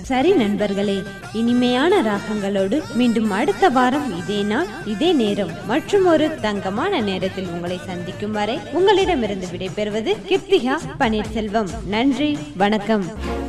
சரி நண்பர்களே, இனிமையான ராகங்களோடு மீண்டும் அடுத்த வாரம் இதே நாள் இதே நேரம் மற்றும் ஒரு தங்கமான நேரத்தில் உங்களை சந்திக்கும் வரை உங்களிடமிருந்து விடைபெறுவது கிருத்திகா பன்னீர்செல்வம். நன்றி, வணக்கம்.